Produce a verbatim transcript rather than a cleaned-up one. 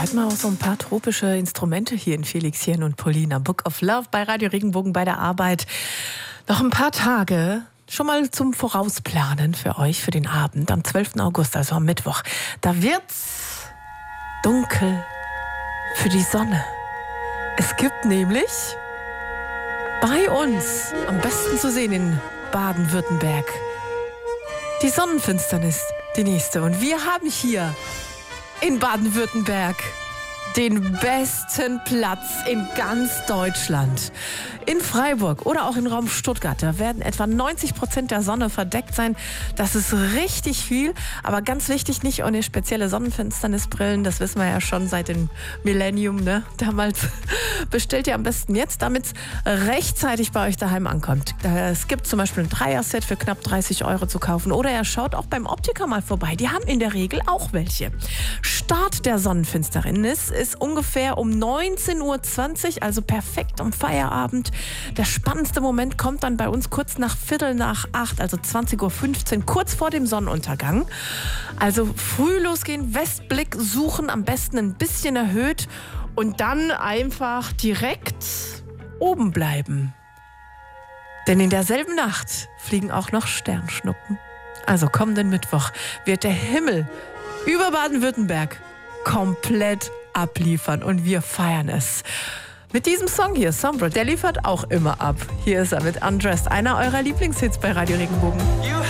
Hört mal auch so ein paar tropische Instrumente hier in Felixchen und Paulina. Book of Love bei Radio Regenbogen bei der Arbeit. Noch ein paar Tage schon mal zum Vorausplanen für euch, für den Abend am zwölften August, also am Mittwoch. Da wird's dunkel für die Sonne. Es gibt nämlich bei uns, am besten zu sehen in Baden-Württemberg, die Sonnenfinsternis, die nächste. Und wir haben hier in Baden-Württemberg den besten Platz in ganz Deutschland. In Freiburg oder auch im Raum Stuttgart, da werden etwa neunzig Prozent der Sonne verdeckt sein. Das ist richtig viel, aber ganz wichtig, nicht ohne spezielle Sonnenfinsternisbrillen. Das wissen wir ja schon seit dem Millennium, ne? Damals bestellt ihr am besten jetzt, damit es rechtzeitig bei euch daheim ankommt. Es gibt zum Beispiel ein Dreier-Set für knapp dreißig Euro zu kaufen. Oder ihr schaut auch beim Optiker mal vorbei. Die haben in der Regel auch welche. Start der Sonnenfinsternis ist ungefähr um neunzehn Uhr zwanzig, also perfekt um Feierabend. Der spannendste Moment kommt dann bei uns kurz nach Viertel nach acht, also zwanzig Uhr fünfzehn, kurz vor dem Sonnenuntergang. Also früh losgehen, Westblick suchen, am besten ein bisschen erhöht und dann einfach direkt oben bleiben. Denn in derselben Nacht fliegen auch noch Sternschnuppen. Also kommenden Mittwoch wird der Himmel über Baden-Württemberg komplett abliefern und wir feiern es. Mit diesem Song hier, Sombra, der liefert auch immer ab. Hier ist er mit Undressed, einer eurer Lieblingshits bei Radio Regenbogen.